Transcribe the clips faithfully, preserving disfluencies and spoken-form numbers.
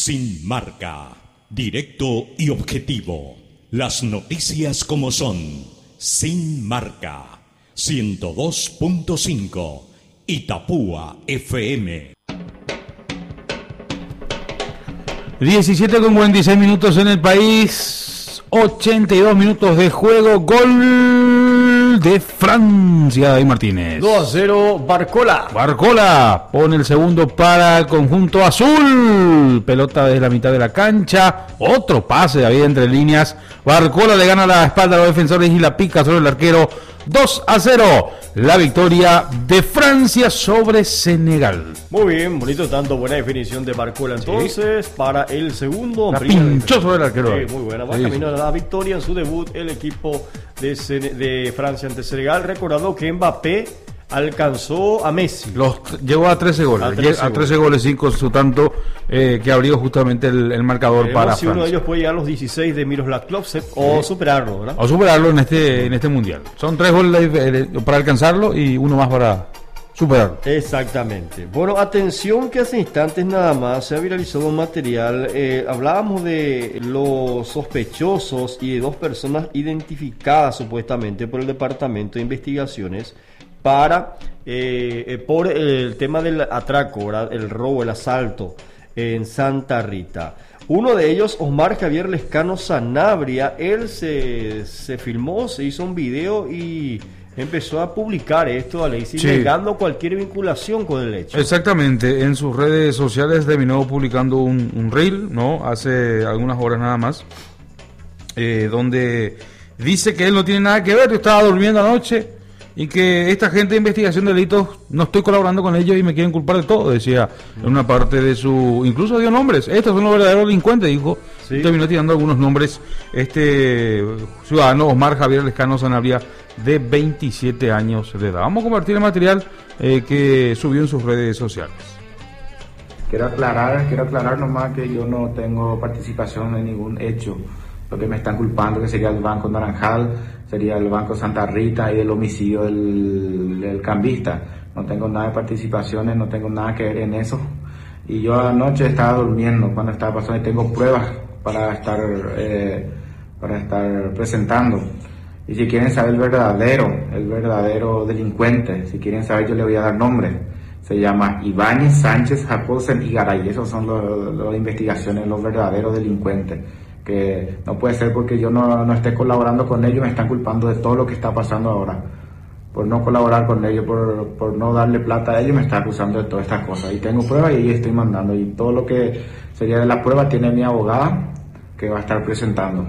Sin marca, directo y objetivo. Las noticias como son. Sin marca. ciento dos punto cinco. Itapúa F M. diecisiete con cuarenta y seis minutos en el país. ochenta y dos minutos de juego. Gol de Francia, David Martínez. dos a cero, Barcola. Barcola pone el segundo para el conjunto azul. Pelota desde la mitad de la cancha. Otro pase, David, entre líneas. Barcola le gana la espalda a los defensores y la pica sobre el arquero. dos a cero. La victoria de Francia sobre Senegal. Muy bien, bonito tanto, buena definición de Barcola entonces, sí. Para el segundo. La pinchó sobre el arquero. Sí, muy buena, va sí, camino sí. a la victoria en su debut el equipo de, Sene- de Francia ante Senegal. Recordando que Mbappé alcanzó a Messi. Los llegó a trece goles, a trece, a trece goles, cinco su tanto eh, que abrió justamente el, el marcador. Veremos para si Francia. Uno de ellos puede llegar a los dieciséis de Miroslav Klose sí. o superarlo, ¿verdad? O superarlo en este en este mundial. Son tres goles para alcanzarlo y uno más para superarlo. Exactamente. Bueno, atención que hace instantes nada más se ha viralizado un material. Eh, hablábamos de los sospechosos y de dos personas identificadas supuestamente por el Departamento de Investigaciones para eh, eh, por el tema del atraco, ¿verdad? El robo, el asalto en Santa Rita. Uno de ellos, Osmar Javier Lescano Sanabria, él se, se filmó, se hizo un video y empezó a publicar esto, Alexis, sí. negando cualquier vinculación con el hecho. Exactamente, en sus redes sociales terminó publicando un, un reel, ¿no? Hace algunas horas nada más, eh, donde dice que él no tiene nada que ver, yo estaba durmiendo anoche y que esta gente de investigación de delitos no estoy colaborando con ellos y me quieren culpar de todo, decía en una parte de su... Incluso dio nombres, estos son los verdaderos delincuentes, dijo, sí. terminó tirando algunos nombres, este ciudadano Osmar Javier Lescano Sanabria, de veintisiete años de edad. Vamos a compartir el material eh, que subió en sus redes sociales. Quiero aclarar, quiero aclarar nomás que yo no tengo participación en ningún hecho. Lo que me están culpando que sería el Banco Naranjal, sería el Banco Santa Rita y el homicidio del, del cambista. No tengo nada de participaciones, no tengo nada que ver en eso. Y yo anoche estaba durmiendo cuando estaba pasando y tengo pruebas para estar, eh, para estar presentando. Y si quieren saber el verdadero, el verdadero delincuente, si quieren saber yo le voy a dar nombre. Se llama Ibáñez Sánchez Jacobsen y Garay. Esos son las investigaciones, los verdaderos delincuentes. Que no puede ser porque yo no, no esté colaborando con ellos, me están culpando de todo lo que está pasando ahora. Por no colaborar con ellos, por, por no darle plata a ellos, me está acusando de todas estas cosas. Y tengo pruebas y estoy mandando. Y todo lo que sería de la prueba tiene mi abogada que va a estar presentando.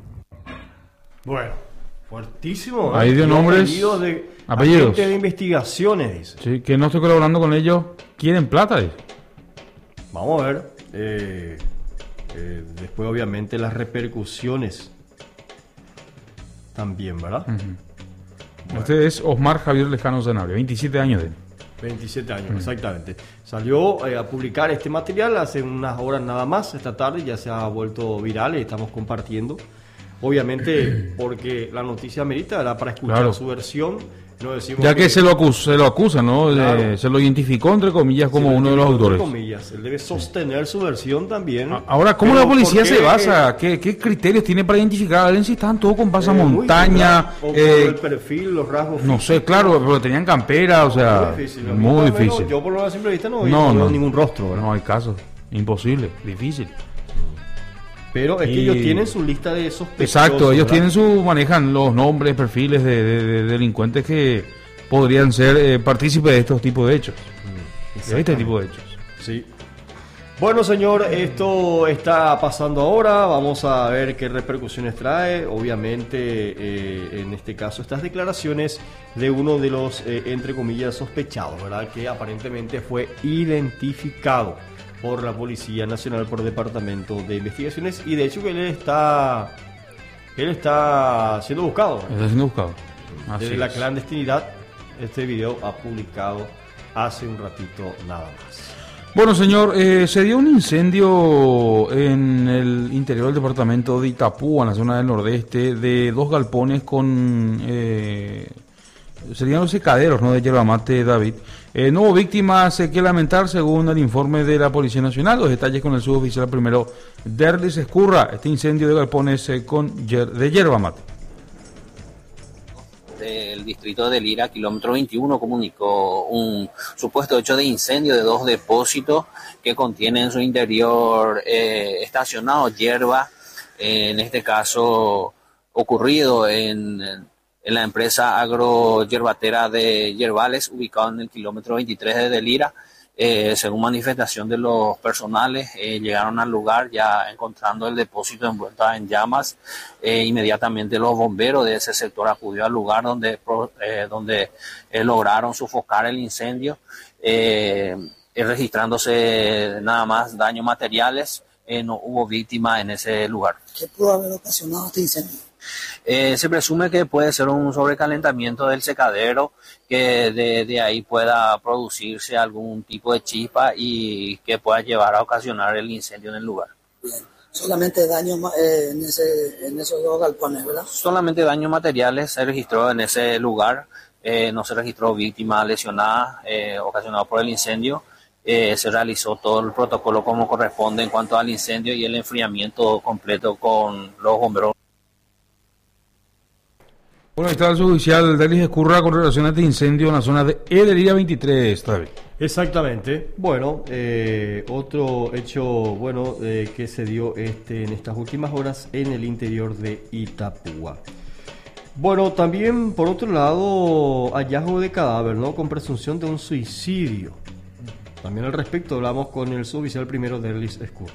Bueno, fuertísimo. Ahí dio nombres, apellidos de, apellidos. de investigaciones, dice. Sí, que no estoy colaborando con ellos, quieren plata, dice. Vamos a ver. Eh... Eh, después obviamente las repercusiones también, ¿verdad? Uh-huh. Bueno. Este es Osmar Javier Lescano Sanabria, veintisiete años de él. veintisiete años, uh-huh. exactamente. Salió eh, a publicar este material hace unas horas nada más, esta tarde ya se ha vuelto viral y estamos compartiendo. Obviamente porque la noticia amerita, ¿verdad? Para escuchar claro. su versión. No decimos ya que, que se lo acusa, se lo acusa, ¿no? Claro. De, se lo identificó entre comillas como uno de los autores. Entre comillas, él debe sostener su versión también. Ahora, ¿cómo la policía se basa? ¿Qué, ¿Qué criterios tiene para identificar a alguien si estaban todos con pasamontaña? Eh, o eh, el perfil, los rasgos. No sé, claro, pero tenían campera, o sea, muy difícil. Muy difícil. Menos, yo por lo menos a simple vista no, no, no no veo ningún rostro, ¿verdad? No hay caso, imposible, difícil. Pero es y... que ellos tienen su lista de sospechosos. Exacto, ellos ¿verdad? tienen su, manejan los nombres, perfiles de, de, de delincuentes que podrían ser eh, partícipes de estos tipos de hechos. De este tipo de hechos. Sí. Bueno, señor, esto está pasando ahora. Vamos a ver qué repercusiones trae. Obviamente, eh, en este caso, estas declaraciones de uno de los, eh, entre comillas, sospechados, ¿verdad? Que aparentemente fue identificado por la Policía Nacional, por el Departamento de Investigaciones, y de hecho que él está él está siendo buscado. Está siendo buscado. Así Desde es. la clandestinidad, este video ha publicado hace un ratito nada más. Bueno, señor, eh, se dio un incendio en el interior del departamento de Itapúa, en la zona del nordeste, de dos galpones con... Eh, serían los secaderos, ¿no?, de yerba mate, David. Eh, no hubo víctimas eh, que lamentar según el informe de la Policía Nacional. Los detalles con el suboficial primero Derlis Escurra. Este incendio de galpones eh, con yer- de yerba mate. Del distrito de Lira, kilómetro veintiuno, comunicó un supuesto hecho de incendio de dos depósitos que contienen en su interior eh, estacionado hierba, eh, en este caso ocurrido en, en la empresa agroyerbatera de Yerbales, ubicado en el kilómetro veintitrés de Lira. Eh, según manifestación de los personales, eh, llegaron al lugar ya encontrando el depósito envuelto en llamas. Eh, inmediatamente los bomberos de ese sector acudieron al lugar donde, eh, donde eh, lograron sofocar el incendio, eh, eh, registrándose nada más daños materiales. Eh, no hubo víctimas en ese lugar. ¿Qué pudo haber ocasionado este incendio? Eh, se presume que puede ser un sobrecalentamiento del secadero, que de, de ahí pueda producirse algún tipo de chispa y que pueda llevar a ocasionar el incendio en el lugar. Bien. Solamente daños eh, en, ese, en esos dos galpones, ¿verdad? Solamente daños materiales se registró en ese lugar, eh, no se registró víctima lesionada eh, ocasionada por el incendio. Eh, se realizó todo el protocolo como corresponde en cuanto al incendio y el enfriamiento completo con los bomberos. Bueno, ahí está el suboficial Derlis Escurra con relación a este incendio en la zona de Edería veintitrés, Travis. Exactamente. Bueno, eh, otro hecho bueno eh, que se dio este en estas últimas horas en el interior de Itapúa. Bueno, también por otro lado, hallazgo de cadáver, ¿no? Con presunción de un suicidio. También al respecto hablamos con el suboficial primero Derlis Escurra.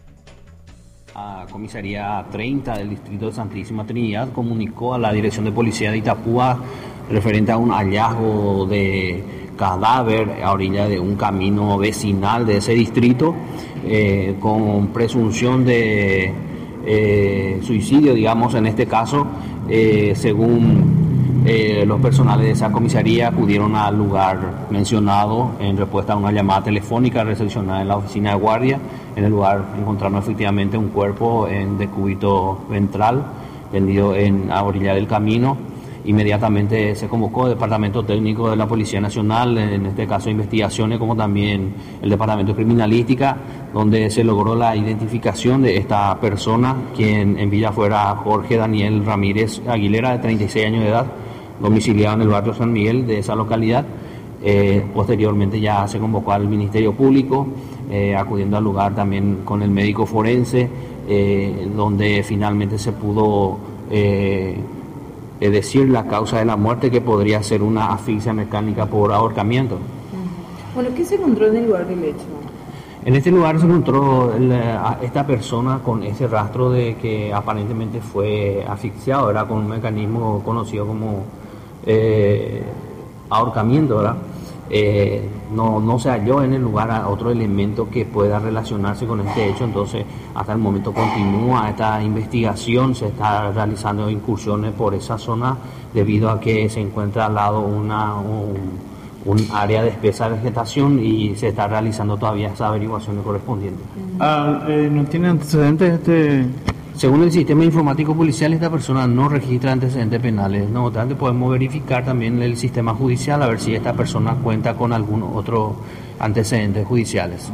La comisaría treinta del distrito de Santísima Trinidad comunicó a la Dirección de Policía de Itapúa referente a un hallazgo de cadáver a orilla de un camino vecinal de ese distrito, eh, con presunción de eh, suicidio, digamos, en este caso, eh, según eh, los personales de esa comisaría acudieron al lugar mencionado en respuesta a una llamada telefónica recepcionada en la oficina de guardia. En el lugar encontraron efectivamente un cuerpo en decúbito ventral tendido en, a orilla del camino. Inmediatamente se convocó el Departamento Técnico de la Policía Nacional, en este caso investigaciones, como también el Departamento de Criminalística, donde se logró la identificación de esta persona, quien en vida fuera Jorge Daniel Ramírez Aguilera, de treinta y seis años de edad, domiciliado en el barrio San Miguel de esa localidad. Eh, posteriormente ya se convocó al Ministerio Público, eh, acudiendo al lugar también con el médico forense, eh, donde finalmente se pudo eh, eh, decir la causa de la muerte, que podría ser una asfixia mecánica por ahorcamiento. Bueno, ¿qué se encontró en el lugar del hecho? En este lugar se encontró el, a esta persona con ese rastro de que aparentemente fue asfixiado, era con un mecanismo conocido como eh, ahorcamiento, ¿verdad? Eh, no, no se halló en el lugar a otro elemento que pueda relacionarse con este hecho, entonces hasta el momento continúa esta investigación, se está realizando incursiones por esa zona debido a que se encuentra al lado una, un, un área de espesa vegetación y se está realizando todavía esas averiguaciones correspondientes. Ah, eh, ¿No tiene antecedentes este...? Según el sistema informático policial, esta persona no registra antecedentes penales. No obstante, podemos verificar también el sistema judicial a ver si esta persona cuenta con algún otro antecedentes judiciales.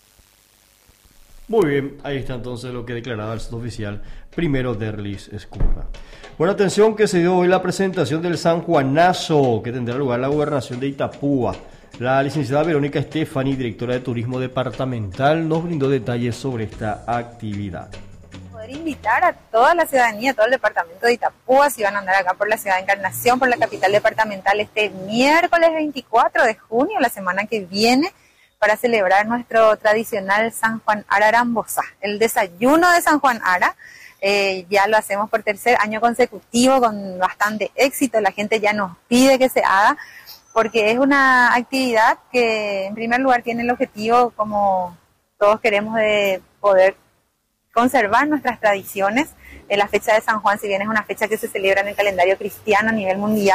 Muy bien, ahí está entonces lo que declaraba el suboficial primero Derlis Escurra. Buena atención, que se dio hoy la presentación del San Juanazo que tendrá lugar en la gobernación de Itapúa. La licenciada Verónica Estefani, directora de Turismo Departamental, nos brindó detalles sobre esta actividad. Invitar a toda la ciudadanía, a todo el departamento de Itapúa, si van a andar acá por la ciudad de Encarnación, por la capital departamental, este miércoles veinticuatro de junio, la semana que viene, para celebrar nuestro tradicional San Juan Ara Arambozá, el desayuno de San Juan Ara. Eh, ya lo hacemos por tercer año consecutivo con bastante éxito, la gente ya nos pide que se haga, porque es una actividad que en primer lugar tiene el objetivo, como todos queremos, de poder conservar nuestras tradiciones. En la fecha de San Juan, si bien es una fecha que se celebra en el calendario cristiano a nivel mundial,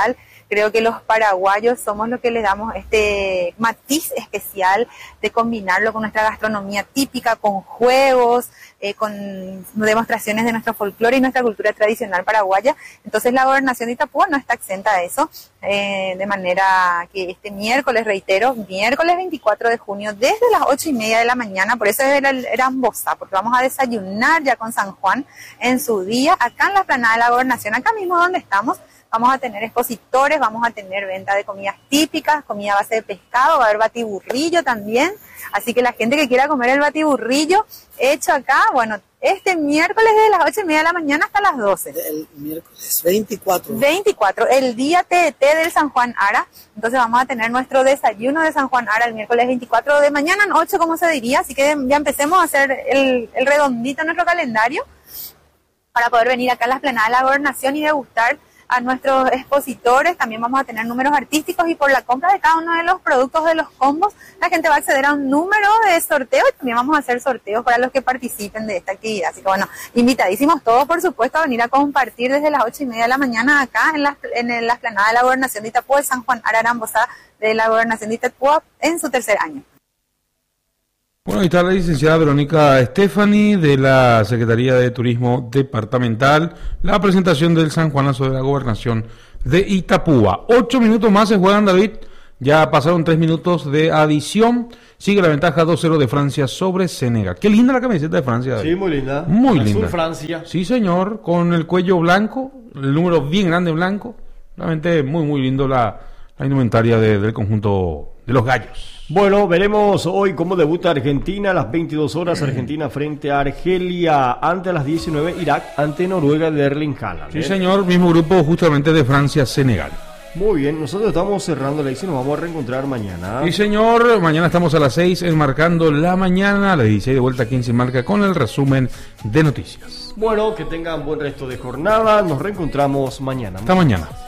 Creo que los paraguayos somos los que le damos este matiz especial de combinarlo con nuestra gastronomía típica, con juegos, eh, con demostraciones de nuestro folclore y nuestra cultura tradicional paraguaya. Entonces la Gobernación de Itapúa no está exenta de eso, eh, de manera que este miércoles, reitero, miércoles veinticuatro de junio, desde las ocho y media de la mañana, por eso era, era Ambosa, porque vamos a desayunar ya con San Juan en su día, acá en la explanada de la Gobernación, acá mismo donde estamos. Vamos a tener expositores, vamos a tener venta de comidas típicas, comida a base de pescado, va a haber batiburrillo también. Así que la gente que quiera comer el batiburrillo hecho acá, bueno, este miércoles desde las ocho y media de la mañana hasta las doce. El miércoles veinticuatro. veinticuatro, el día T D T del San Juan Ara. Entonces vamos a tener nuestro desayuno de San Juan Ara el miércoles veinticuatro de mañana en ocho, como se diría. Así que ya empecemos a hacer el, el redondito en nuestro calendario para poder venir acá a la explanada de la Gobernación y degustar a nuestros expositores. También vamos a tener números artísticos y por la compra de cada uno de los productos de los combos la gente va a acceder a un número de sorteo y también vamos a hacer sorteos para los que participen de esta actividad. Así que bueno, invitadísimos todos por supuesto a venir a compartir desde las ocho y media de la mañana acá en la, en la explanada de la Gobernación de Itapúa, de San Juan Ararambosá de la Gobernación de Itapúa en su tercer año. Bueno, ahí está la licenciada Verónica Stephanie de la Secretaría de Turismo Departamental, la presentación del San Juanazo de la Gobernación de Itapúa. Ocho minutos más se juegan, David, ya pasaron tres minutos de adición, sigue la ventaja dos cero de Francia sobre Senegal. Qué linda la camiseta de Francia, David. Sí, muy linda. Muy Azul linda. Francia. Sí, señor, con el cuello blanco, el número bien grande blanco, realmente muy, muy lindo la, la indumentaria de, del conjunto de los gallos. Bueno, veremos hoy cómo debuta Argentina a las veintidós horas. Argentina frente a Argelia, ante las diecinueve Irak ante Noruega de Erling Haaland. Sí, ¿eh? señor, mismo grupo justamente de Francia-Senegal. Muy bien, nosotros estamos cerrando la edición, nos vamos a reencontrar mañana. Sí, señor, mañana estamos a las seis en Marcando la Mañana, a las dieciséis de vuelta aquí en Sin Marca con el resumen de noticias. Bueno, que tengan buen resto de jornada, nos reencontramos mañana. Hasta mañana.